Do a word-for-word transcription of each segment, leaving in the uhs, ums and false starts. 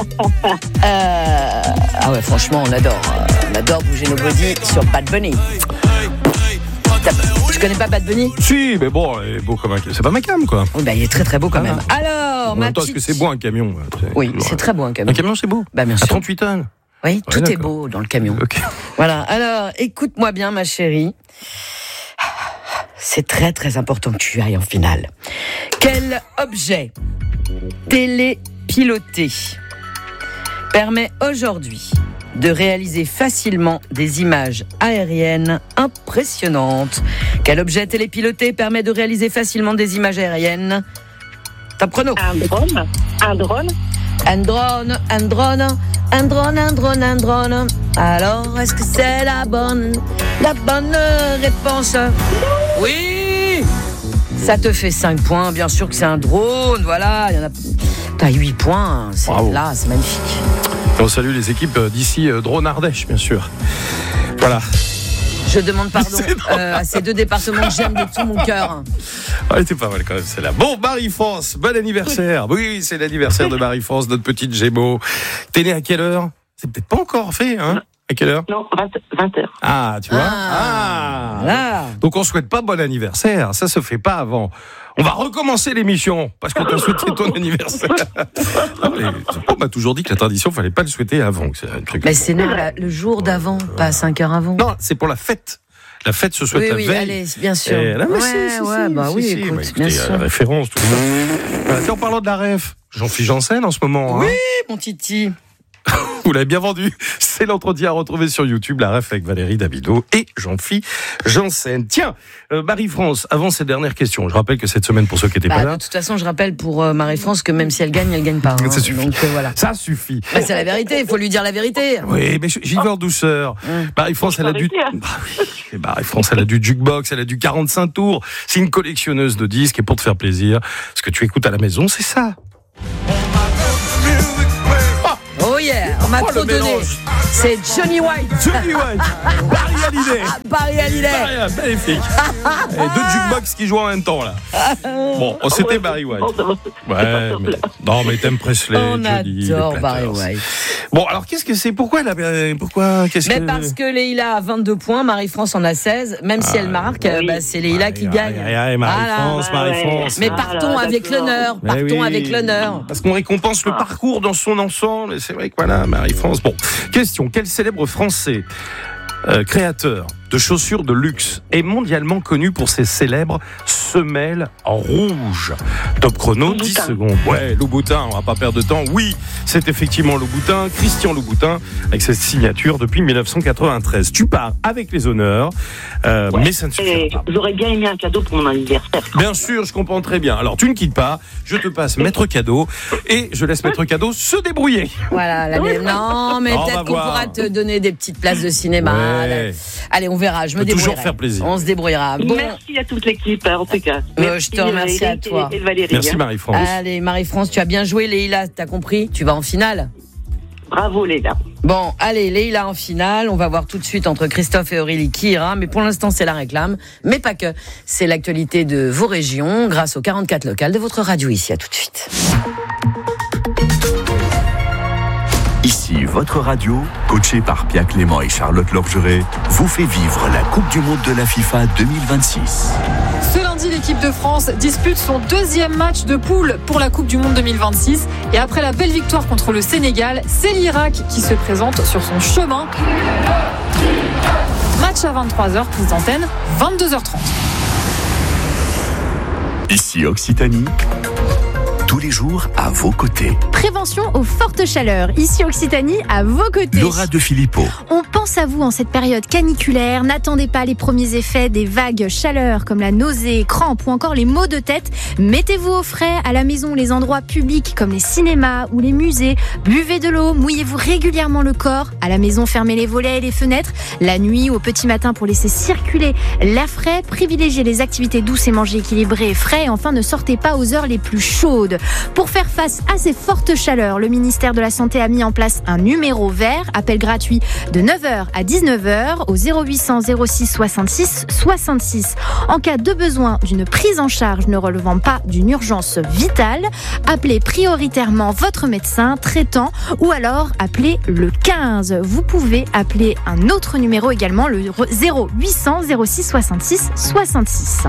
euh, ah ouais, franchement, on adore. On adore bouger nos bodies sur Bad Bunny. Tu connais pas Bad Bunny ? Si, mais bon, il est beau comme un... C'est pas ma cam, quoi. Oui, bah, il est très très beau quand même. Alors, en ma même temps, petite... est-ce que c'est beau un camion ? C'est... Oui, c'est très beau un camion. Un camion, c'est beau. Bah, bien sûr. À trente-huit tonnes. Oui, ouais, tout d'accord. est beau dans le camion. Okay. Voilà, alors, écoute-moi bien, ma chérie. C'est très très important que tu ailles en finale. Quel objet télépiloté permet aujourd'hui de réaliser facilement des images aériennes impressionnantes? Quel objet télépiloté permet de réaliser facilement des images aériennes? Top chrono. Un drone. Un drone. Un drone, un drone, un drone, un drone, un drone. Alors, est-ce que c'est la bonne, la bonne réponse? Oui! Ça te fait cinq points, bien sûr que c'est un drone, voilà. Il y en a... T'as huit points, c'est... là, c'est magnifique. On salue les équipes d'ici, euh, Drone Ardèche, bien sûr. Voilà. Je demande pardon euh, à ces deux départements que j'aime de tout mon cœur. Ah, elle était pas mal quand même, celle-là. Bon, Marie-France, bon anniversaire. Oui, c'est l'anniversaire de Marie-France, notre petite Gémeaux. T'es née à quelle heure? C'est peut-être pas encore fait, hein? À quelle heure? Non, vingt heures. Ah, tu vois? Ah, ah. Là. Donc on souhaite pas bon anniversaire, ça se fait pas avant. On va recommencer l'émission parce qu'on t'a souhaité ton anniversaire. Non, mais, on m'a toujours dit que la tradition, fallait pas le souhaiter avant. C'est un truc. Mais c'est la, le jour d'avant, pas cinq heures avant. Non, c'est pour la fête. La fête se souhaite oui, la oui, veille. Allez, bien sûr. Et là, ouais, si, si, ouais, si, bah si, oui, si, écoute, bah, écoutez, bien sûr. la référence, tout ça. Voilà, en parlant de la ref, Jean-Philippe Janssen en ce moment. Oui, hein. mon titi. Vous l'avez bien vendu. C'est l'entretien à retrouver sur YouTube, la ref avec Valérie Davido et Jean-Philippe Janssen. Tiens, euh, Marie-France, avant cette dernière question, je rappelle que cette semaine, pour ceux qui n'étaient bah, pas là... De toute façon, je rappelle pour euh, Marie-France que même si elle gagne, elle gagne pas. Hein. Ça suffit. Donc, euh, voilà. Ça suffit. Bah, c'est la vérité, il faut lui dire la vérité. Oui, mais j'y vais en douceur. Mmh. Marie-France, elle a du... Bah oui. Marie-France, elle a du jukebox, elle a du quarante-cinq tours. C'est une collectionneuse de disques et pour te faire plaisir, ce que tu écoutes à la maison, c'est ça. Oh yeah, on m'a Oh, trop le donné. mélange. C'est Johnny White. Johnny White, Barry Hallyday. Barry Hallyday. Ah, magnifique. Et deux jukebox qui jouent en même temps là. Bon, oh, c'était ouais, Barry White. bon, ça va, ça Ouais, va, mais... non mais t'aimes Presley, On Johnny, les adore Platters. Barry White. Bon, alors qu'est-ce que c'est? Pourquoi elle a... Pourquoi qu'est-ce Mais que... parce que Leïla a vingt-deux points, Marie-France en a seize. Même si elle marque, oui. bah, c'est Leïla qui Aïe, gagne. aïe, aïe, Marie-France, Voilà. Marie-France. Mais Ah partons là, avec d'accord. l'honneur. Mais Partons oui. avec l'honneur. Parce qu'on récompense le parcours dans son ensemble. Et c'est vrai que voilà, Marie-France. Bon, question. Quel célèbre Français euh, créateur de chaussures de luxe est mondialement connu pour ses célèbres semelles en rouge? Top chrono, dix secondes. Ouais, Louboutin, on va pas perdre de temps. Oui, c'est effectivement Louboutin, Christian Louboutin, avec cette signature depuis dix-neuf cent quatre-vingt-treize. Tu pars avec les honneurs, euh, Ouais. mais ça ne suffit pas. J'aurais bien aimé un cadeau pour mon anniversaire. Bien sûr, je comprends très bien. Alors, tu ne quittes pas, je te passe Maître Cadeau et je laisse Maître Cadeau se débrouiller. Voilà, la même. Non, mais On va peut-être qu'on voir. pourra te donner des petites places de cinéma. Ouais. Allez, on verra. Je me Peut débrouillerai. toujours faire plaisir. On se débrouillera. Bon, Merci à toute l'équipe, en tout cas. Euh, je te remercie à Eric toi. Et, et Valérie. Merci hein. Marie-France. allez, Marie-France, tu as bien joué. Leïla, t'as compris? Tu vas en finale. Bravo, les gars. Bon, allez, Leïla en finale. On va voir tout de suite entre Christophe et Aurélie qui ira. Mais pour l'instant, c'est la réclame. Mais pas que. C'est l'actualité de vos régions grâce aux quarante-quatre locales de votre radio ici. À tout de suite. Ici, votre radio, coachée par Pia Clément et Charlotte Lorgeret, vous fait vivre la Coupe du Monde de la FIFA deux mille vingt-six. Ce lundi, l'équipe de France dispute son deuxième match de poule pour la Coupe du Monde deux mille vingt-six. Et après la belle victoire contre le Sénégal, c'est l'Irak qui se présente sur son chemin. Match à vingt-trois heures, prise d'antenne, vingt-deux heures trente. Ici, Occitanie, tous les jours à vos côtés. Prévention aux fortes chaleurs. Ici Occitanie, à vos côtés. Laura De Filippo. On pense à vous en cette période caniculaire. N'attendez pas les premiers effets des vagues chaleur comme la nausée, crampes ou encore les maux de tête. Mettez-vous au frais à la maison, les endroits publics comme les cinémas ou les musées. Buvez de l'eau, mouillez-vous régulièrement le corps. À la maison, fermez les volets et les fenêtres. La nuit ou au petit matin pour laisser circuler l'air frais. Privilégiez les activités douces et mangez équilibré et frais. Et enfin, ne sortez pas aux heures les plus chaudes. Pour faire face à ces fortes chaleurs, le ministère de la Santé a mis en place un numéro vert, appel gratuit de neuf heures à dix-neuf heures au zéro huit cents zéro six soixante-six soixante-six. En cas de besoin d'une prise en charge ne relevant pas d'une urgence vitale, appelez prioritairement votre médecin traitant ou alors appelez le quinze. Vous pouvez appeler un autre numéro également, le zéro huit cents zéro six soixante-six soixante-six.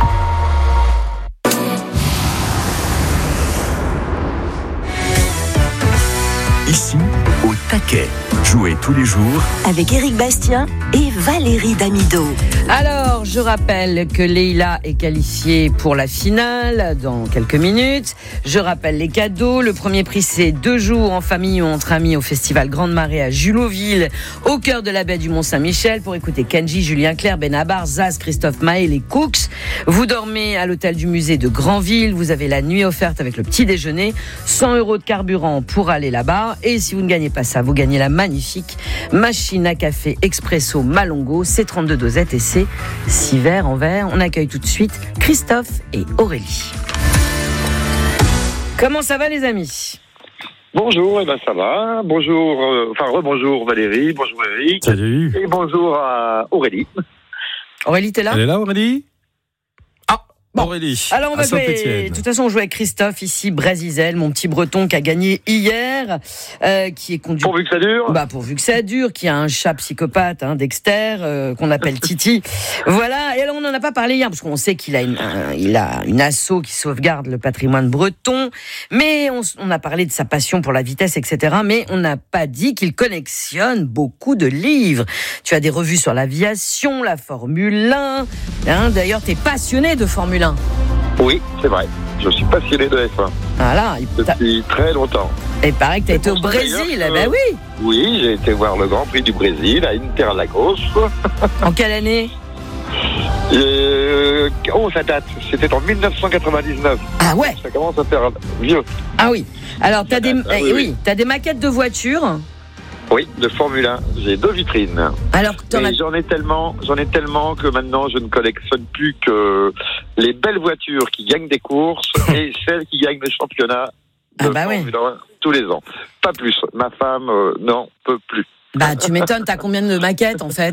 Ici, au taquet. Jouez tous les jours avec Éric Bastien et Valérie Damido. Alors, je rappelle que Leïla est qualifiée pour la finale dans quelques minutes. Je rappelle les cadeaux. Le premier prix, c'est deux jours en famille ou entre amis au festival Grande Marée à Juloville, au cœur de la baie du Mont-Saint-Michel, pour écouter Kenji, Julien Clerc, Benabar, Zaz, Christophe Maé, les Cooks. Vous dormez à l'hôtel du musée de Granville. Vous avez la nuit offerte avec le petit déjeuner. cent euros de carburant pour aller là-bas. Et si vous ne gagnez pas ça, vous gagnez la magnifique machine à café Expresso Malongo, C trente-deux dosettes et C six verres en verre. On accueille tout de suite Christophe et Aurélie. Comment ça va les amis ? Bonjour, et eh ben ça va. Bonjour, euh, enfin rebonjour Valérie, bonjour Eric. Salut. Et bonjour à Aurélie. Aurélie, t'es là ? Elle est là Aurélie ? Bon. Aurélie, alors on va jouer, Saint-Étienne. de toute façon on joue avec Christophe ici, Brasizel, mon petit breton qui a gagné hier, euh, qui est conduit... Pourvu que ça dure. Bah pourvu que ça dure, qui a un chat psychopathe, hein, Dexter, euh, qu'on appelle Titi. Voilà, et alors on n'en a pas parlé hier, parce qu'on sait qu'il a une, un, il a une asso qui sauvegarde le patrimoine breton, mais on, on a parlé de sa passion pour la vitesse, et cetera, mais on n'a pas dit qu'il collectionne beaucoup de livres. Tu as des revues sur l'aviation, la Formule un, hein, d'ailleurs t'es passionné de Formule un. Oui, c'est vrai. Je suis passionné de F un. Voilà. Depuis très longtemps. Et pareil que tu as été au Brésil. Que... Ben oui. Oui, j'ai été voir le Grand Prix du Brésil à Interlagos. En quelle année ? euh... Oh, ça date. C'était en dix-neuf cent quatre-vingt-dix-neuf. Ah ouais. Ça commence à faire vieux. Ah oui. Alors, tu as des... Ah, oui, oui, oui. t'as des maquettes de voitures ? Oui, de Formule un. J'ai deux vitrines. Alors, t'en as... j'en ai tellement, j'en ai tellement que maintenant je ne collectionne plus que les belles voitures qui gagnent des courses et celles qui gagnent le championnat de ah bah Formule oui. un tous les ans. Pas plus. Ma femme euh, n'en peut plus. Bah tu m'étonnes, t'as combien de maquettes en fait ?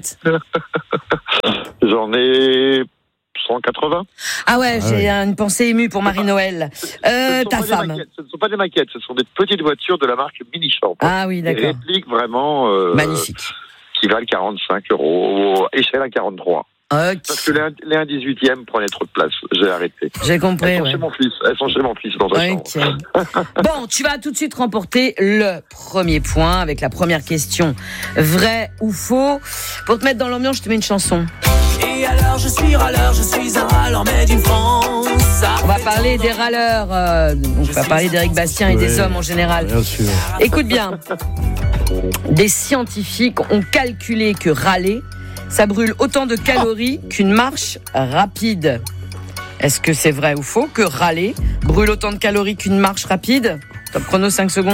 J'en ai cent quatre-vingts. Ah ouais, ah j'ai ouais. une pensée émue pour Marie-Noël. Euh, ta femme. Ce ne sont pas des maquettes, ce sont des petites voitures de la marque Mini-Champ. Ah oui, Des d'accord. répliques vraiment euh, magnifiques. Qui valent quarante-cinq euros, échelle à quarante-trois. Okay. Parce que les un, les un dix-huitième prenaient trop de place. J'ai arrêté. J'ai compris. Elles sont ouais. chez mon fils. Elles sont chez mon fils dans sa okay. chambre. Bon, tu vas tout de suite remporter le premier point avec la première question. Vrai ou faux ? Pour te mettre dans l'ambiance, je te mets une chanson. Et alors je suis râleur, je suis un râleur, mais d'une France. On va parler des râleurs. Euh, donc on va parler d'Éric Bastien et ouais, des hommes en général. Bien sûr. Écoute bien. Des scientifiques ont calculé que râler, ça brûle autant de calories qu'une marche rapide. Est-ce que c'est vrai ou faux que râler brûle autant de calories qu'une marche rapide ? Top chrono, cinq secondes.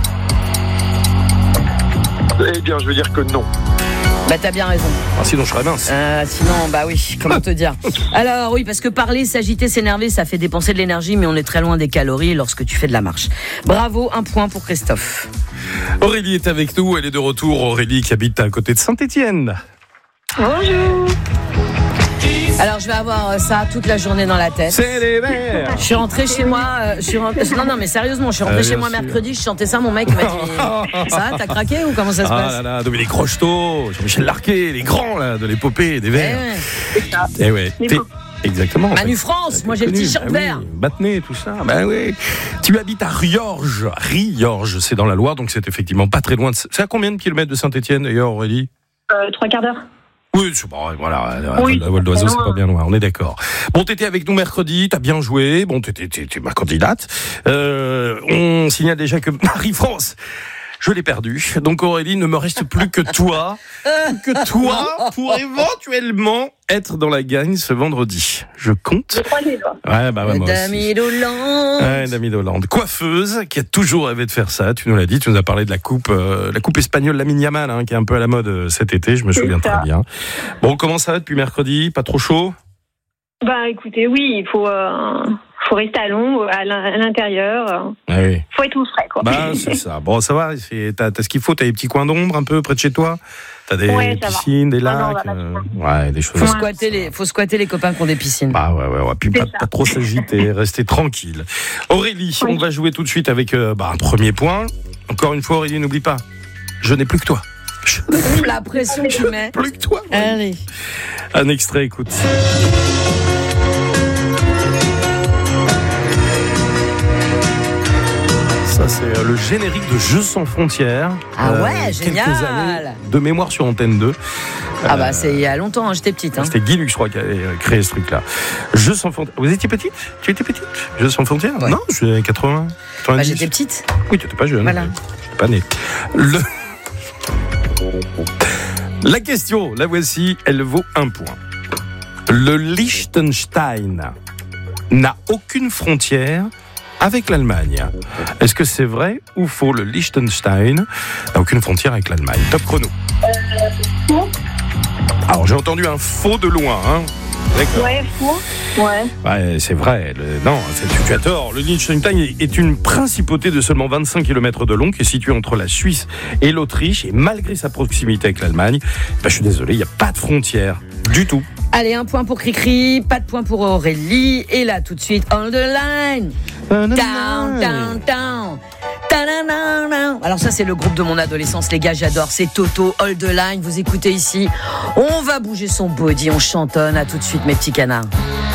Eh bien, je veux dire que non. Bah t'as bien raison. Ah, sinon je serais mince. Euh, sinon, bah oui, comment te dire. Alors oui, parce que parler, s'agiter, s'énerver, ça fait dépenser de l'énergie, mais on est très loin des calories lorsque tu fais de la marche. Bravo, un point pour Christophe. Aurélie est avec nous, elle est de retour. Aurélie qui habite à côté de Saint-Étienne. Bonjour. Alors je vais avoir ça toute la journée dans la tête. C'est les verts. Je suis rentrée chez moi. Euh, je suis rentrée... Non non mais sérieusement, je suis rentrée euh, chez moi sûr. mercredi. Je chantais ça. Mon mec m'a dit ça va, t'as craqué ou comment ça se ah passe ? Ah là là, Dominique Rocheteau, Jean-Michel Larquet, les grands là de l'épopée des verts. C'est ça. Et ouais. Exactement. Manu France, moi j'ai connu. le t-shirt bah vert. Oui, Battenay, tout ça. Ben oui. Tu habites à Riorges. Riorges, c'est dans la Loire, donc c'est effectivement pas très loin. De... C'est à combien de kilomètres de Saint-Étienne d'ailleurs, Aurélie ? euh, Trois quarts d'heure. Oui, c'est bon, voilà, oui, la vol d'oiseau, c'est pas bien loin, on est d'accord. Bon, t'étais avec nous mercredi, t'as bien joué, bon, t'étais, t'étais ma candidate. Euh, on signale déjà que Marie-France, je l'ai perdue. Donc Aurélie, ne me reste plus que toi, que toi, pour éventuellement être dans la gagne ce vendredi. Je compte. Je crois les doigts. Ouais, bah ouais, moi aussi. Dami d'Hollande. Ouais, Dami d'Hollande. Coiffeuse, qui a toujours rêvé de faire ça. Tu nous l'as dit, tu nous as parlé de la coupe, euh, la coupe espagnole Lamine Yamal, hein, qui est un peu à la mode euh, cet été, je me C'est souviens ça. très bien. Bon, comment ça va depuis mercredi ? Pas trop chaud ? Bah écoutez, oui, il faut, euh, faut rester à l'ombre, à l'in- à l'intérieur. Ah oui. Faut être au frais, quoi. Bah, c'est ça. Bon, ça va, c'est- t'as, t'as ce qu'il faut, t'as des petits coins d'ombre un peu près de chez toi. T'as des Ouais, ça va. piscines, des Ah non, lacs. on va euh, ouais, des choses. Faut squatter les, faut squatter les copains qui ont des piscines. Bah ouais, ouais, ouais. Puis C'est pas, ça. pas trop s'agiter, rester tranquille. Aurélie, Oui. on va jouer tout de suite avec euh, bah, un premier point. Encore une fois, Aurélie, n'oublie pas, je n'ai plus que toi. Je n'ai La pression que tu mets. plus que toi. Allez. Un extrait, écoute. Ça, c'est euh, le générique de Jeux sans frontières. Ah ouais, quelques génial. années de mémoire sur Antenne deux. Ah bah c'est il y a longtemps, hein, j'étais petite. Hein. C'était Guy Lux, je crois, qui avait euh, créé ce truc-là. Jeux sans frontières. Vous étiez petite? Tu étais petite? Jeux sans frontières? Ouais. Non, je suis quatre-vingts. Bah, j'étais petite. Oui, tu n'étais pas jeune. Voilà. Je n'étais pas né. Le... La question, la voici, elle vaut un point. Le Liechtenstein n'a aucune frontière avec l'Allemagne. Est-ce que c'est vrai ou faux? Le Liechtenstein n'a aucune frontière avec l'Allemagne. Top chrono. Faux. Alors j'ai entendu un faux de loin. Hein. D'accord. Ouais, faux. Ouais. Ouais, c'est vrai. Le, non, c'est, tu, tu as tort. Le Liechtenstein est, est une principauté de seulement vingt-cinq kilomètres de long qui est située entre la Suisse et l'Autriche. Et malgré sa proximité avec l'Allemagne, bah, je suis désolé, il n'y a pas de frontière du tout. Allez, un point pour Cricri, pas de point pour Aurélie. Et là, tout de suite, on the line. Down, down, down. Ta-da-da-da. Alors ça, c'est le groupe de mon adolescence, les gars, j'adore. C'est Toto, Hold the Line. Vous écoutez ici. On va bouger son body, on chantonne. À tout de suite, mes petits canards.